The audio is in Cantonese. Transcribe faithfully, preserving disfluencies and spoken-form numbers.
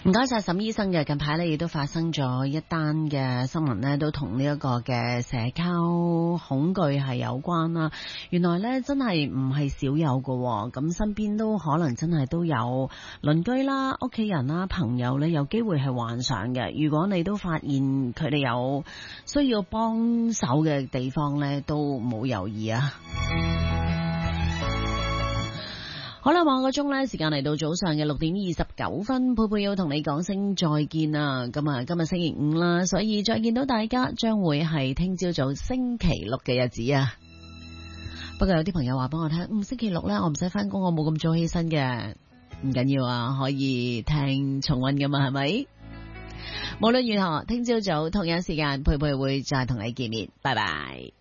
唔該晒沈醫生嘅，近排咧亦都發生咗一單嘅新聞呢，都同呢一個嘅社交恐懼係有關啦。原來呢，真係唔係少有嘅，咁身邊都可能真係都有鄰居啦、屋企人啦、朋友呢，有機會係患上嘅。如果你都發現佢哋有需要幫手嘅地方呢，都冇猶豫啊！好啦，望個鐘呢，時間嚟到早上嘅六點二十九分，佩佩要同你講聲再見啦。咁啊，今日星期五啦，所以再見到大家將會係聽朝早星期六嘅日子啊。不過有啲朋友話幫我聽，嗯，星期六呢，我唔使翻工，我冇咁早起身嘅，唔緊要啊，可以聽重溫噶嘛，係咪？無論如何，聽朝早同樣時間，佩佩會再同你見面，拜拜。